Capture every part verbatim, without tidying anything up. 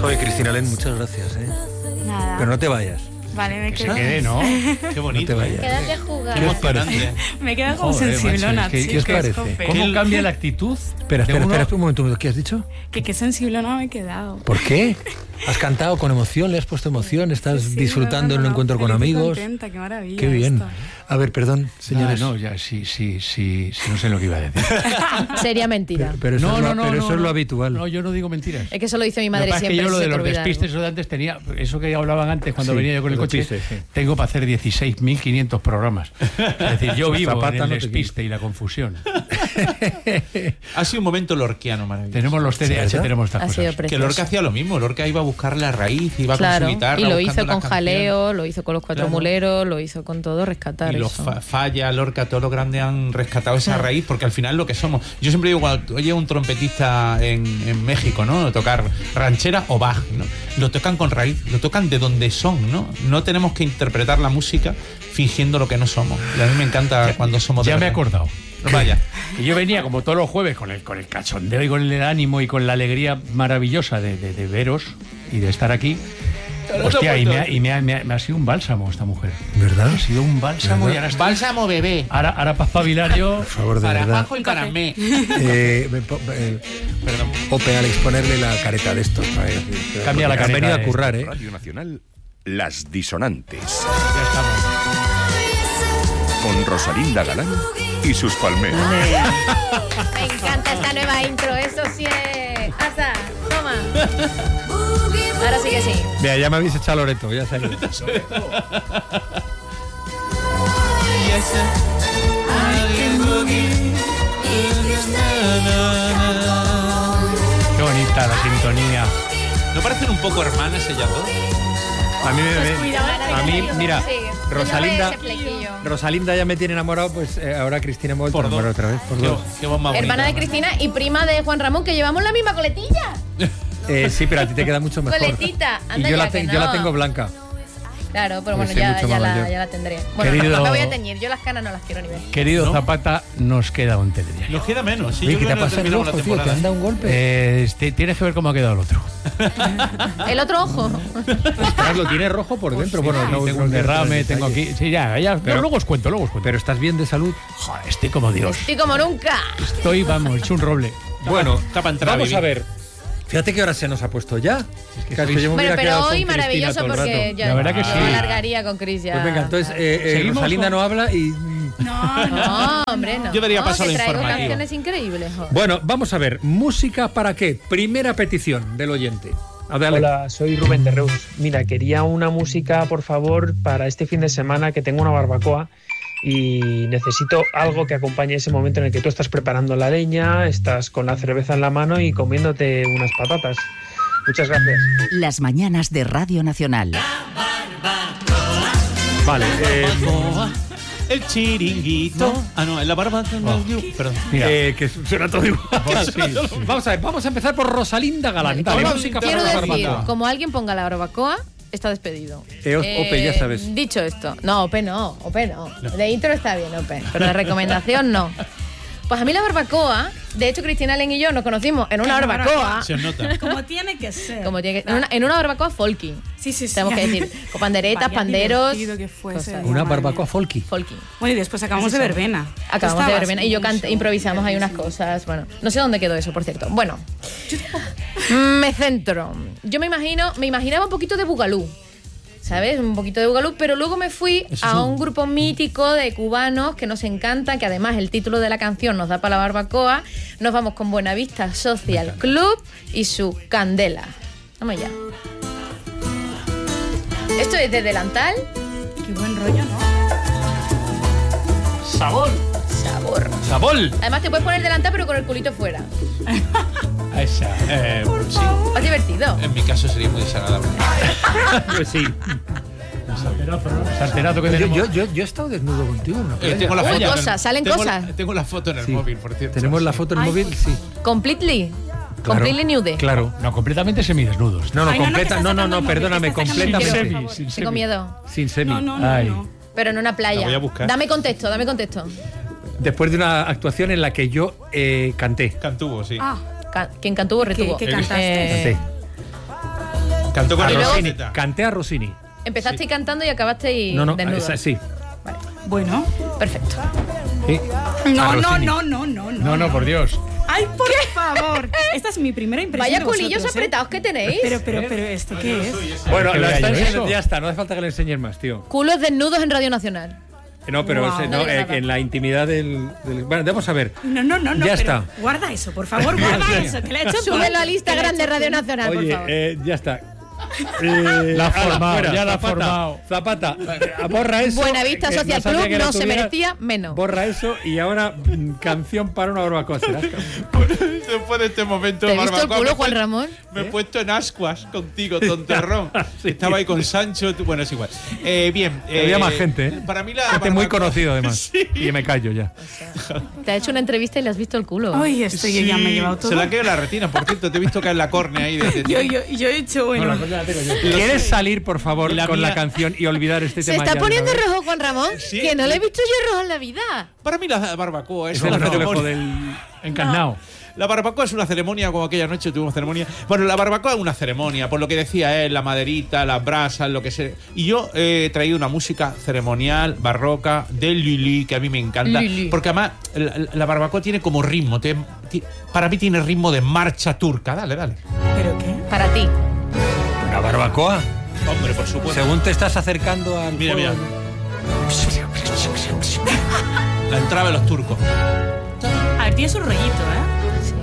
Joder, Cristina Len, muchas gracias, ¿eh? Nada. Pero no te vayas. Vale, me Que quedo. se quede, ¿no? Qué bonito. No te vayas. Quédate a jugar. ¿Qué os parece? Me quedo como Joder, sensiblona, macho, es que- ¿qué os chicos, parece? jope. ¿Cómo cambia la actitud? Espera, de espera, uno? espera, un momento, ¿qué has dicho? Que qué sensiblona me he quedado. ¿Por qué? ¿Has cantado con emoción? ¿Le has puesto emoción? ¿Estás Sí, disfrutando no, no, un no, encuentro con feliz y amigos? contenta, qué maravilla. Qué bien. esto. A ver, perdón, señores. Ah, no, ya, sí, sí, sí, sí, no sé lo que iba a decir. Sería mentira. Pero, pero eso, no, es, lo, no, no, pero no, eso es lo no. habitual. No, yo no digo mentiras. Es que eso lo dice mi Lo que madre pasa es que siempre. yo lo se de te los olvida despistes algo. eso de antes tenía, eso que hablaban antes cuando Sí, venía yo con el los coche, despistes, sí. tengo para hacer dieciséis mil quinientos programas. Es decir, yo vivo Zapata en el no te despiste y la confusión. Ha sido un momento lorquiano maravilloso. Tenemos los T D A H, ¿verdad? tenemos estas Ha sido cosas. Que precioso. Lorca hacía lo mismo. Lorca iba a buscar la raíz, iba Claro, con su guitarra. y lo buscando hizo las con canciones. jaleo, lo hizo con los cuatro Claro. muleros, lo hizo con todo, rescatar Y los eso. fa- Falla, Lorca, todos los grandes han rescatado esa raíz, porque al final lo que somos. Yo siempre digo, cuando oye un trompetista en, en México, ¿no? Tocar ranchera o Bach, ¿no? Lo tocan con raíz, lo tocan de donde son, ¿no? No tenemos que interpretar la música fingiendo lo que no somos. Y a mí me encanta cuando somos de Ya me he verdad. acordado. Vaya. Y yo venía como todos los jueves con el, con el cachondeo y con el ánimo y con la alegría maravillosa de, de, de veros y de estar aquí. Hostia, y, me ha, y me, ha, me, ha, me ha sido un bálsamo esta mujer. ¿Verdad? Ha sido un bálsamo y ahora estoy- Bálsamo bebé. Ahora, ahora para espabilar yo. Por favor, de Para verdad. abajo y para mí. Eh, me po- eh, Perdón. Ope, Alex, ponerle la careta de estos. Cambia la Han careta venido a de- currar, ¿eh? Radio Nacional, Las Disonantes, Ya estamos. con Rosalinda Galán y sus palmeras. Me encanta esta nueva intro, eso sí es. Asa, toma. Ahora sí que sí. Mira, ya me habéis echado Loreto, ya salió. Qué bonita la sintonía. ¿No parecen un poco hermanas ellas dos? A mí, me, me- cuidado, a mí mira, Sí. Rosalinda, Ese flequillo. Rosalinda ya me tiene enamorado, pues eh, ahora Cristina me ha vuelto a Por enamorar dos. otra vez. Por Qué, dos. qué voz más Hermana de bonita. Cristina y prima de Juan Ramón, que llevamos la misma coletilla. Eh, sí, pero a ti te queda mucho mejor. Coletita, Y anda yo ya la, que te- yo la no. tengo blanca. Claro, pero Pues bueno, soy ya, mucho ya, más la, mayor. ya la tendré. Bueno, Querido- no me voy a teñir, yo las canas no las quiero ni ver. Querido ¿No? Zapata, nos queda un telediario. Nos queda menos. Sí, Oye, yo ¿qué te creo ha que no pasado en el terminamos ojo, la tío? ¿Te temporada. han dado un golpe? Eh, este, tienes que ver cómo ha quedado el otro. El otro ojo. Ostras, lo tiene rojo por dentro. Bueno, no, tengo no un quiero derrame, entrar en tengo detalle. aquí. Sí, ya, ya. Pero- luego os cuento, luego os cuento. Pero estás bien de salud. Joder, estoy como Dios. Estoy como nunca. Estoy, vamos, hecho un roble. Bueno, está para entrar a vamos a vivir. ver. Fíjate qué hora se nos ha puesto ya. que Claro, sois- yo me Bueno, hubiera pero quedado con hoy Cristina maravilloso todo el porque rato. yo La verdad que yo sí. alargaría con Cris ya. Pues venga, entonces eh, eh, ¿Seguimos, Rosalinda o? no habla y... No, no. No, hombre, no. Yo daría No, paso que al traigo informativo. canciones increíbles. joder. Bueno, vamos a ver. ¿Música para qué? Primera petición del oyente. A ver, Alex. Hola, soy Rubén de Reus. Mira, quería una música, por favor, para este fin de semana que tengo una barbacoa y necesito algo que acompañe ese momento en el que tú estás preparando la leña, estás con la cerveza en la mano y comiéndote unas patatas. Muchas gracias. Las mañanas de Radio Nacional. Vale, eh, El chiringuito. Ah, no, en la barba. Perdón. Mira, eh, que suena todo igual. Vamos a ver, vamos a empezar por Rosalinda Galán. Dale, Como- música quiero para la decir, barbacoa. como alguien ponga la barbacoa, está despedido. Eh, Ope, ya sabes. Dicho esto, no, Ope no, Ope no. De intro está bien, Ope, pero de recomendación no. Pues a mí la barbacoa, de hecho Cristina Len y yo nos conocimos en una En una barbacoa, barbacoa. Se os nota. Como tiene que ser. como tiene que- en, una, en una barbacoa folky. Sí, sí, sí. Tenemos que decir, con panderetas, Vaya panderos, divertido que fue ese cosas. día, Una madre barbacoa mía. folky. Folky. Bueno, y después acabamos de verbena. Acabamos de Estabas verbena y yo cante, mucho. improvisamos ahí unas cosas. Bueno, no sé dónde quedó eso, por cierto. Bueno, me centro. Yo me imagino, me imaginaba un poquito de Bugalú, ¿sabes? Un poquito de Bugalú, pero luego me fui Eso a es un- un grupo mítico de cubanos que nos encanta, que además el título de la canción nos da para la barbacoa. Nos vamos con Buenavista Social Club y su Candela. Vamos allá. Esto es de Delantal. Qué buen rollo, ¿no? sabor. Sabor. Sabor. Además te puedes poner delantal pero con el culito fuera. Esa. Eh, sí. Es divertido. En mi caso sería muy desagradable. Pues sí. Sarterazo, ¿no? Sarterazo que Yo, tenemos. yo, yo, yo he estado desnudo contigo en una Eh, playa. tengo la Uy, foto en el- cosas, salen tengo cosas. La, tengo la foto en el Sí. móvil, por cierto. Tenemos la Sí. foto en el Ay, móvil, sí. Completely. Claro, Completely nude. Claro. No, completamente semidesnudos. No, no, Ay, no, no, que completa. estás No, no, sacando no, el móvil, perdóname, que estás sacando el completamente. móvil. Semi, sin Tengo semi. miedo. Sin semi. No, no, no, Ay. no. Pero en una playa. La voy a buscar. Dame contexto, dame contexto. Después de una actuación en la que yo eh, canté. Cantubo, sí. Ah, Ca- Quien cantuvo, retuvo. ¿Qué- qué cantaste? Eh, Canté. Cantó con A el Rossini. Rosetta. Canté a Rossini. Empezasteis cantando y acabasteis No, no, desnudos. esa- sí. Bueno. Perfecto. Sí. No, A no, Rossini. no, no, no, no. No, no, por Dios. Ay, por favor. Esta es mi primera impresión. Vaya de culillos vosotros, ¿eh? apretados que tenéis. Pero, pero, pero, ¿esto qué es? Bueno, Que la vea está yo enseñando- eso. ya está, no hace falta que le enseñes más, tío. Culos desnudos en Radio Nacional. No, pero Wow. ese- No no, digas eh, nada. en la intimidad del, del- Bueno, vamos a ver. No, no, no, no. Ya pero está. Guarda eso, por favor, guarda eso. Que le he hecho Súbelo al que Instagram le he de hecho Radio bien. Nacional, por Oye, favor. eh, ya está. Eh, La ha ala, formado, fuera, ya la ha Zapata, formado. Zapata, eh, borra eso. Buenavista que Social sabía Club que era no tu se vida. merecía menos. Borra eso y ahora mm, canción para una barbacoa. ¿Serás Después de este momento, ¿Te he visto el barbacoa, culo, me Juan fue- Ramón? Me he puesto en ascuas contigo, tonterrón. Sí. Estaba ahí con Sancho. tú- Bueno, es igual. Eh, bien. Había eh, más gente, ¿eh? Para mí la Gente muy barbacoa- conocido, además. Sí. Y me callo ya. Te ha hecho una entrevista y le has visto el culo. Ay, esto yo ya me he llevado todo. Se la queda la retina, por cierto. Te he visto caer la córnea ahí. De, de- Yo, yo, yo he hecho, bueno. ¿Quieres salir, por favor, La con mía- la canción y olvidar este Se tema? está ya de poniendo una vez? rojo Juan Ramón. Sí. Que no le he visto yo rojo en la vida. Para mí la barbacoa es Es el una reflejo ceremonia. del... Encarnado. La barbacoa es una ceremonia, como aquella noche tuvimos ceremonia. Bueno, la barbacoa es una ceremonia, por lo que decía él, la maderita, las brasas, lo que sea. Y yo he traído una música ceremonial, barroca, de Lully, que a mí me encanta. Lully. Porque además la, la barbacoa tiene como ritmo, te- ti- para mí tiene ritmo de marcha turca. Dale, dale. ¿Pero qué? Para ti. ¿Una barbacoa? Hombre, por supuesto. Según te estás acercando al Mira, fuego- mira. La entrada de los turcos. A ver, tiene su rollito, ¿eh?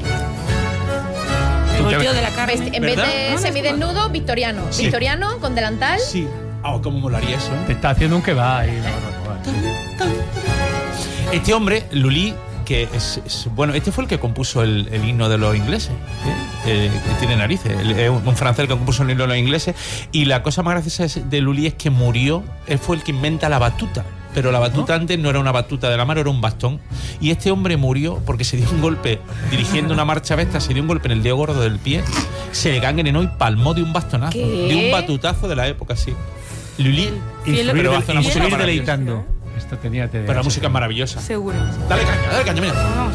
El volteo de la carne. Vesti- en vez ¿Verdad? de No, semidesnudo, victoriano. Sí. Victoriano con delantal. Sí. Ah, cómo molaría eso. Te está haciendo un que va ahí. la barbacoa. Este hombre, Lully, que es, es- bueno, este fue el que compuso el, el himno de los ingleses, ¿eh? Eh, que tiene narices, el- es un, un francés que compuso el himno de los ingleses, y la cosa más graciosa es- de Lully es que murió, él fue el que inventa la batuta. Pero la batuta antes no era una batuta de la mano, era un bastón. Y este hombre murió porque se dio un golpe, dirigiendo una marcha besta, se dio un golpe en el dedo gordo del pie, se le gangrenó y palmó de un bastonazo, ¿Qué? de un batutazo de la época, sí. Lully, Fiel- pero hace una Instruir música maravillosa. deleitando. Esto tenía T D A H. Pero la música es maravillosa. Seguro. Dale caña, dale caña, mira. Vamos.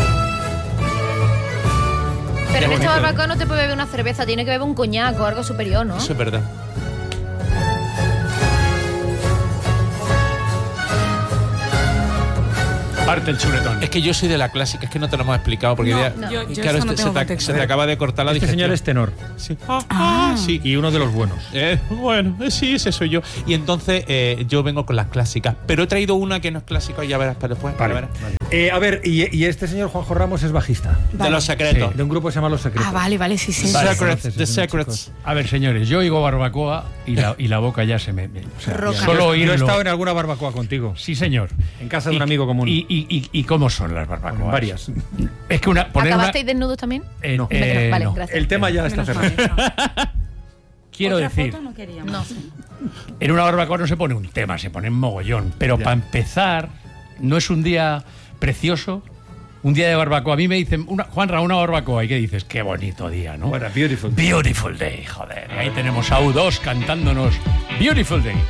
Pero en Qué esta bonito. barbacoa no te puede beber una cerveza, tiene que beber un coñac o algo superior, ¿no? Eso es verdad. Parte el chuletón. Es que yo soy de la clásica, es que no te lo hemos explicado porque No, ya- no. Yo- yo claro, eso no este- tengo se, te, contexto. se te acaba de cortar la Este digestión. señor es tenor. Sí. Ah, sí. Y uno de los buenos. Eh, bueno, eh, sí, ese soy yo. Y entonces eh, yo vengo con las clásicas. Pero he traído una que no es clásica y ya verás para después. Vale, ya verás. Eh, a ver, y, y este señor Juanjo Ramos es bajista. De los secretos. De un grupo que se llama Los Secretos. Ah, vale, vale, sí, sí. Vale. Secrets, Secrets, conoces, The esos Secrets. chicos. A ver, señores, yo oigo barbacoa y la, y la boca ya se me... me- o sea, Roca. solo Yo- yo oírlo. he estado en alguna barbacoa contigo. Sí, señor. En casa de Y- un amigo común. ¿Y, y, y, y cómo son las barbacoas? Varias. Es que una... Poner una, ¿Acabasteis desnudos también? eh, No. eh, Vale, no. gracias. El tema ya está Menos cerrado. mal eso. Quiero Otra decir, foto no queríamos. No. en una barbacoa no se pone un tema, se pone un mogollón. Pero Ya. para empezar, no es un día precioso, un día de barbacoa. A mí me dicen, una, Juan Ramón, una barbacoa. ¿Y qué dices? Qué bonito día, ¿no? Bueno, beautiful. Beautiful Day, joder. Y ahí tenemos a U dos cantándonos Beautiful Day.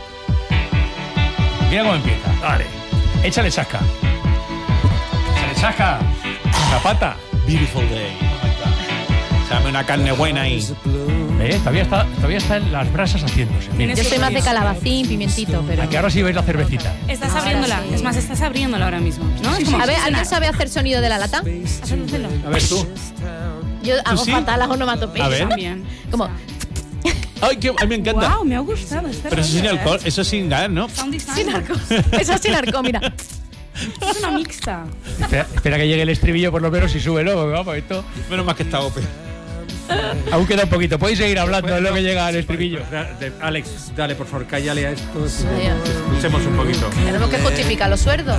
Mira cómo empieza. Dale. Échale chasca. Échale chasca. Zapata. Beautiful day. Dame una carne buena ahí. ¿Ves? Todavía, está, todavía están las brasas haciéndose. Mira. Yo soy más de calabacín, pimientito, pero... Aquí ahora sí veis la cervecita. Estás Ahora abriéndola. sí. Es más, estás abriéndola ahora mismo. ¿No? Es como A ver, cenar. ¿alguien sabe hacer sonido de la lata? Hazlo, hazlo. A ver tú. Yo hago sí? fatal las onomatopeyas. A ver. También. Como... Ay, que, a mí me encanta. Wow, me ha gustado. Este Pero eso sin rollo, ¿eh? alcohol, eso sin gas, ¿no? Sound design. Sin arco. Eso es sin arco, mira. Es una mixta. Espera, espera que llegue el estribillo por lo menos y súbelo, porque vamos, esto Menos más que está O P. aún queda un poquito. Podéis seguir hablando de lo que llega al estribillo. Alex, dale, por favor, cállale a esto. Vaya. Escuchemos un poquito. Tenemos que justificar los sueldos.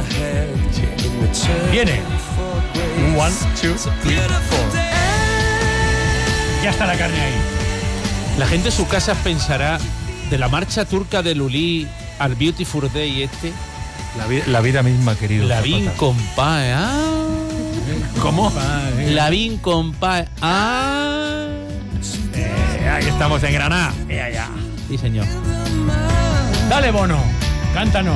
Viene. One, two, three, four. Ya está la carne ahí. La gente en sus casas pensará de la marcha turca de Lully al Beautiful Day este. La, vi- la vida misma, querido. La vin Zapata. compadre. Ah. ¿Cómo? La vin compadre. Ah. Eh, ahí estamos en Granada. Ya, ya. Sí, señor. Dale, Bono. Cántanos.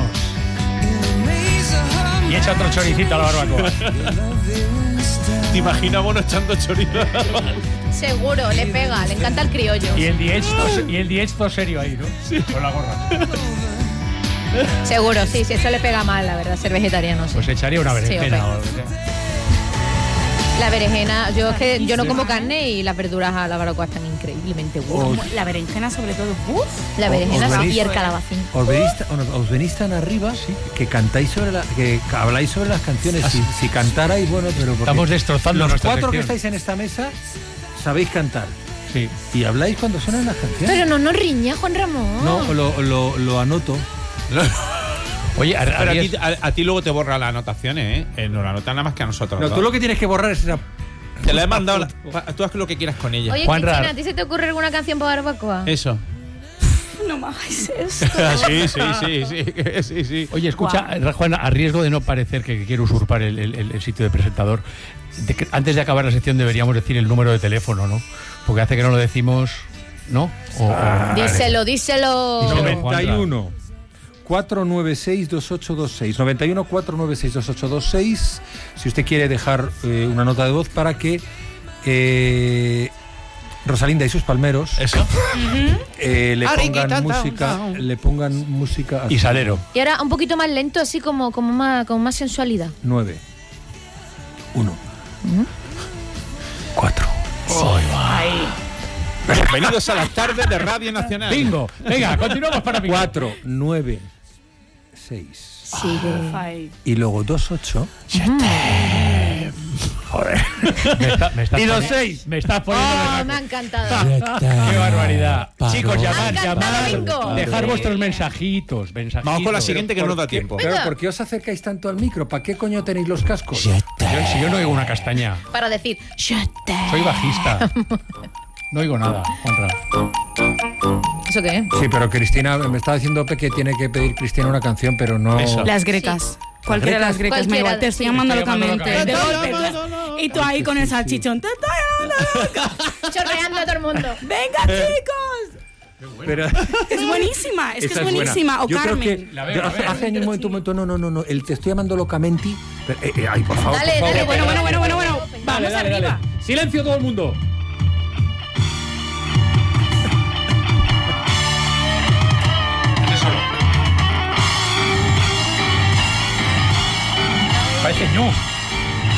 Y echa otro choricito a la barbacoa. ¿Te imaginas Bono echando chorizo? Seguro, le pega, le encanta el criollo. Y el diezto, y el diezto serio ahí, ¿no? Sí. Con la gorra. Seguro, sí, sí, eso le pega mal, la verdad, ser vegetariano. Sí. Pues echaría una berenjena. Sí, o algo, ¿sí? La berenjena, yo es que yo no como carne y las verduras a la barbacoa están increíblemente buenas. La berenjena sobre todo. Uf. La berenjena os sí, venís- y el calabacín. Os venís, os venís tan arriba que cantáis sobre la, que habláis sobre las canciones. Si, si cantarais, bueno, pero porque Estamos destrozando los nuestra cuatro que sección. estáis en esta mesa sabéis cantar Sí. y habláis cuando suenan las canciones. Pero no nos riña, Juan Ramón. No, lo, lo, lo anoto. Oye, a, Pero a Arias- ti, a, a ti luego te borra las anotaciones, ¿eh? Eh, No la anotan nada más que a nosotros. No, ¿no? tú lo que tienes que borrar es esa. Te la he mandado. la- pa- tú haz lo que quieras con ella. Oye, Juan Cristina, Rar. ¿a ti se te ocurre alguna canción para barbacoa? Eso. No me hagáis esto. sí, sí, sí, sí, sí, sí. Oye, escucha, Juan, a riesgo de no parecer que quiero usurpar el, el- el sitio de presentador, de que antes de acabar la sección deberíamos decir el número de teléfono, ¿no? Porque hace que no lo decimos, ¿no? O- o- Díselo, díselo. Díselo. noventa y uno cuatro nueve seis dos ocho dos seis noventa y uno cuatro nueve seis dos ocho dos seis si usted quiere dejar eh, una nota de voz para que eh, Rosalinda y sus palmeros Eso. eh, le Ariquita, pongan down, música down. le pongan música Y salero. Y ahora un poquito más lento, así como, como, más, como más sensualidad. nueve uno cuatro Bienvenidos a las tardes de Radio Nacional. Bingo. Venga, continuamos para mí. cuatro nueve seis Sigue. Ay. y luego dos ocho Joder. Me, está, me estás Y los poni- seis. Me estás poniendo Oh, de me ha raco. encantado. ¡Qué barbaridad! Chicos, Me llamad, ha encantado, llamad. bingo. Dejar vuestros mensajitos, mensajitos. Vamos con la siguiente que no nos da ¿Por qué- tiempo. claro, Venga. ¿por qué os acercáis tanto al micro? ¿Para qué coño tenéis los cascos? Yo- si yo no oigo una castaña, Para decir, "Shut soy bajista. No oigo nada, Juanra. ¿Eso qué es? Sí, pero Cristina, me estaba diciendo Peque que tiene que pedir Cristina una canción, pero no. Eso. Las grecas. Cualquiera de las grecas, me Cualquiera, igual. Te estoy sí. llamando Te estoy llamando locamente. De locamente. golpe. Y tú ahí con el salchichón. Te estoy llamando loca. Chorreando a todo el mundo. Venga, chicos. Pero Es buenísima. Es que esa es buenísima. O Yo creo Carmen. que La veo, yo la hace, veo. hace años un momento, un momento, no, no, no, no, el te estoy llamando locamente. pero, eh, eh, ay, por favor, Dale, por favor. dale, Bueno, bueno, bueno, bueno, bueno. Vamos Dale, dale, arriba. dale. Silencio todo el mundo. Parece ñu.